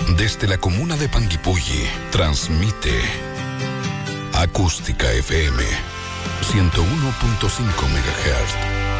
Desde la comuna de Panguipulli, transmite Acústica FM 101.5 MHz.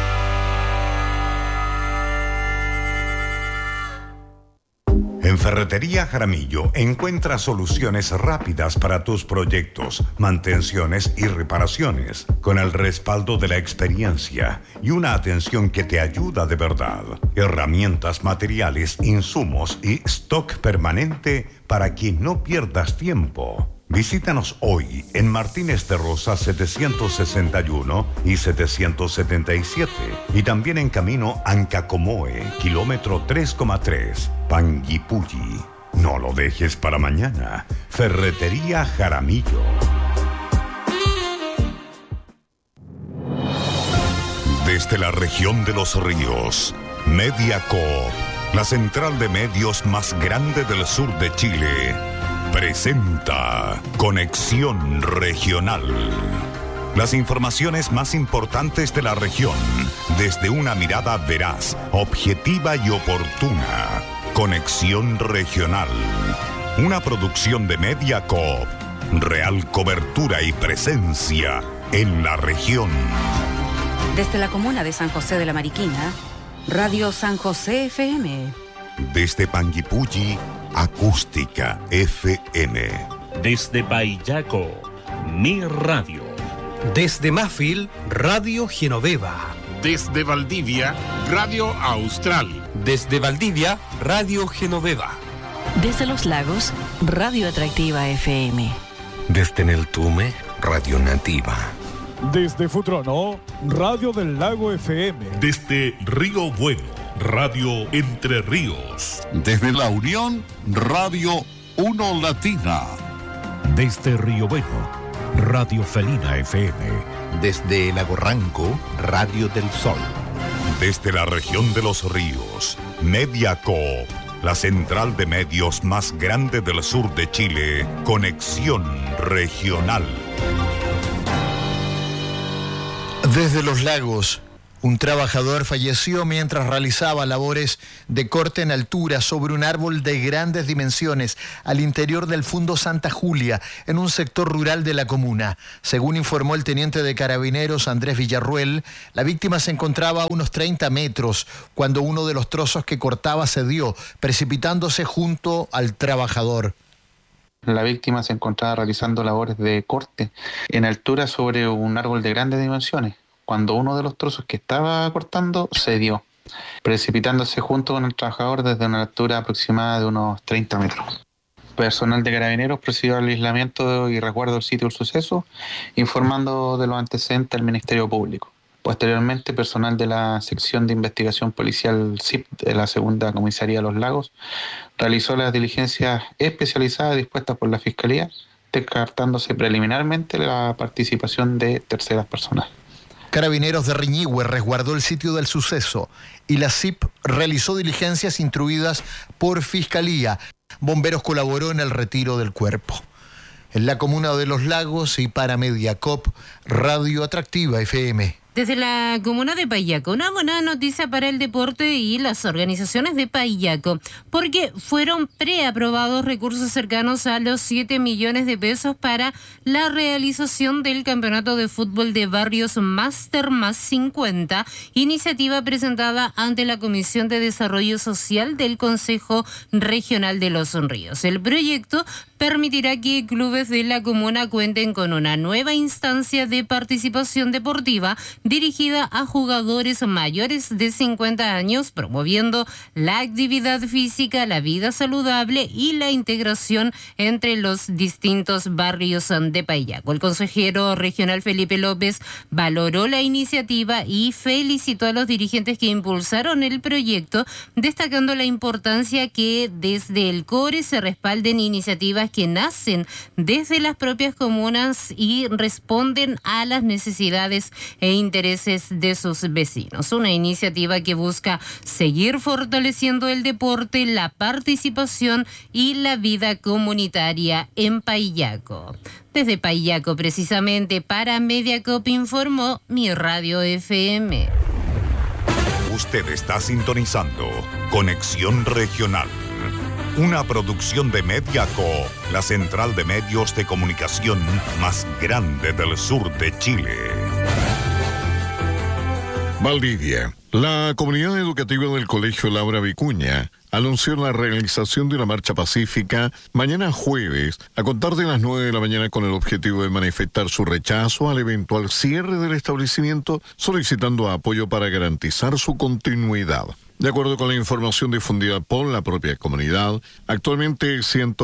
En Ferretería Jaramillo encuentras soluciones rápidas para tus proyectos, mantenciones y reparaciones, con el respaldo de la experiencia y una atención que te ayuda de verdad. Herramientas, materiales, insumos y stock permanente para que no pierdas tiempo. Visítanos hoy en Martínez de Rosa 761 y 777 y también en camino Ancacomoe, kilómetro 3,3, Panguipulli. No lo dejes para mañana. Ferretería Jaramillo. Desde la región de los ríos, Mediacoop, la central de medios más grande del sur de Chile, presenta Conexión Regional. Las informaciones más importantes de la región, desde una mirada veraz, objetiva y oportuna. Conexión Regional. Una producción de Mediacoop. Real cobertura y presencia en la región. Desde la comuna de San José de la Mariquina, Radio San José FM. Desde Panguipulli, Acústica FM. Desde Paillaco, Mi Radio. Desde Mafil, Radio Genoveva. Desde Valdivia, Radio Austral. Desde Valdivia, Radio Genoveva. Desde Los Lagos, Radio Atractiva FM. Desde Neltume, Radio Nativa. Desde Futrono, Radio del Lago FM. Desde Río Bueno, Radio Entre Ríos. Desde La Unión, Radio 1 Latina. Desde Río Bueno, Radio Felina FM. Desde Lago Ranco, Radio del Sol. Desde la región de los ríos, Mediacoop, la central de medios más grande del sur de Chile, Conexión Regional. Desde Los Lagos, un trabajador falleció mientras realizaba labores de corte en altura sobre un árbol de grandes dimensiones al interior del Fundo Santa Julia, en un sector rural de la comuna. Según informó el teniente de Carabineros Andrés Villarruel, la víctima se encontraba a unos 30 metros cuando uno de los trozos que cortaba cedió, precipitándose junto al trabajador. La víctima se encontraba realizando labores de corte en altura sobre un árbol de grandes dimensiones, cuando uno de los trozos que estaba cortando cedió, precipitándose junto con el trabajador desde una altura aproximada de unos 30 metros. Personal de Carabineros procedió al aislamiento y resguardo del sitio del suceso, informando de los antecedentes al Ministerio Público. Posteriormente, personal de la sección de investigación policial SIP de la segunda comisaría de Los Lagos realizó las diligencias especializadas dispuestas por la Fiscalía, descartándose preliminarmente la participación de terceras personas. Carabineros de Riñihue resguardó el sitio del suceso y la SIP realizó diligencias instruidas por Fiscalía. Bomberos colaboró en el retiro del cuerpo. En la comuna de Los Lagos y para Mediacoop, Radio Atractiva FM. Desde la comuna de Paillaco, una buena noticia para el deporte y las organizaciones de Paillaco, porque fueron preaprobados recursos cercanos a los 7 millones de pesos para la realización del campeonato de fútbol de barrios Máster más 50, iniciativa presentada ante la Comisión de Desarrollo Social del Consejo Regional de Los Ríos. El proyecto permitirá que clubes de la comuna cuenten con una nueva instancia de participación deportiva dirigida a jugadores mayores de 50 años, promoviendo la actividad física, la vida saludable y la integración entre los distintos barrios de Paillaco. El consejero regional Felipe López valoró la iniciativa y felicitó a los dirigentes que impulsaron el proyecto, destacando la importancia que desde el CORE se respalden iniciativas que nacen desde las propias comunas y responden a las necesidades e intereses de sus vecinos. Una iniciativa que busca seguir fortaleciendo el deporte, la participación y la vida comunitaria en Paillaco. Desde Paillaco, precisamente para Mediacoop, informó Mi Radio FM. Usted está sintonizando Conexión Regional. una producción de Mediaco, la central de medios de comunicación más grande del sur de Chile. Valdivia. La comunidad educativa del Colegio Laura Vicuña anunció la realización de una marcha pacífica mañana jueves a contar de las 9 de la mañana con el objetivo de manifestar su rechazo al eventual cierre del establecimiento, solicitando apoyo para garantizar su continuidad. De acuerdo con la información difundida por la propia comunidad, actualmente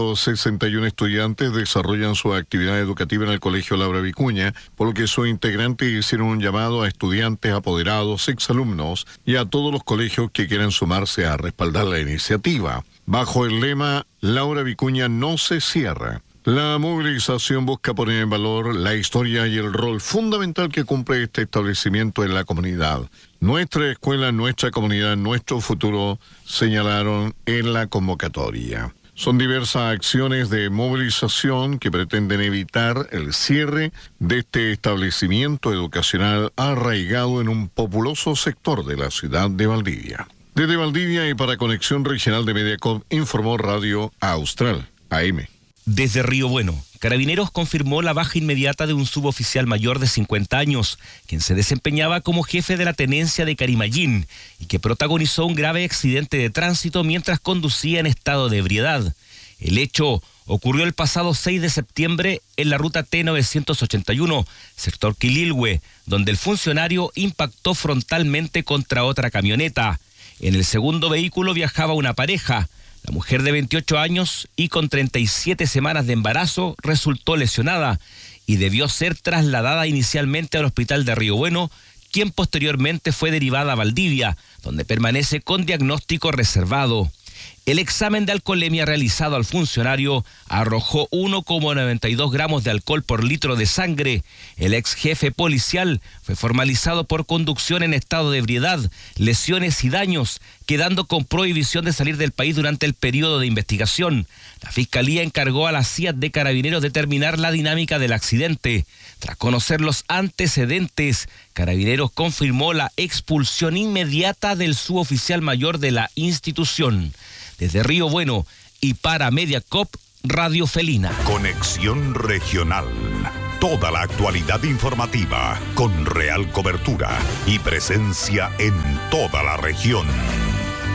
161 estudiantes desarrollan su actividad educativa en el Colegio Laura Vicuña, por lo que sus integrantes hicieron un llamado a estudiantes, apoderados, exalumnos y a todos los colegios que quieran sumarse a respaldar la iniciativa. Bajo el lema Laura Vicuña no se cierra, la movilización busca poner en valor la historia y el rol fundamental que cumple este establecimiento en la comunidad. Nuestra escuela, nuestra comunidad, nuestro futuro, señalaron en la convocatoria. Son diversas acciones de movilización que pretenden evitar el cierre de este establecimiento educacional arraigado en un populoso sector de la ciudad de Valdivia. Desde Valdivia y para Conexión Regional de Mediacorp, informó Radio Austral, AM. Desde Río Bueno, Carabineros confirmó la baja inmediata de un suboficial mayor de 50 años, quien se desempeñaba como jefe de la tenencia de Carimayín y que protagonizó un grave accidente de tránsito mientras conducía en estado de ebriedad. El hecho ocurrió el pasado 6 de septiembre en la ruta T981, sector Quililhue, donde el funcionario impactó frontalmente contra otra camioneta. En el segundo vehículo viajaba una pareja. La mujer de 28 años y con 37 semanas de embarazo resultó lesionada y debió ser trasladada inicialmente al hospital de Río Bueno, quien posteriormente fue derivada a Valdivia, donde permanece con diagnóstico reservado. El examen de alcoholemia realizado al funcionario arrojó 1,92 gramos de alcohol por litro de sangre. El ex jefe policial fue formalizado por conducción en estado de ebriedad, lesiones y daños, quedando con prohibición de salir del país durante el periodo de investigación. La Fiscalía encargó a la CIAT de Carabineros determinar la dinámica del accidente. Tras conocer los antecedentes, Carabineros confirmó la expulsión inmediata del suboficial mayor de la institución. Desde Río Bueno y para Mediacorp, Radio Felina. Conexión Regional. Toda la actualidad informativa con real cobertura y presencia en toda la región.